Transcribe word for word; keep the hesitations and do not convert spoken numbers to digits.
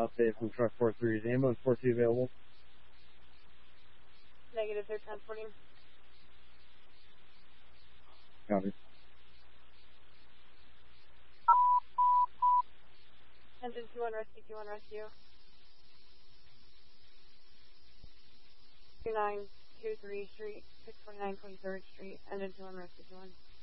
update from truck four three. Is ambulance four two available? Negative, they're transporting. Copy. Engine two one rescue, two one rescue. two nine two three Street, six forty-nine twenty-third Street, engine two one rescue, two one.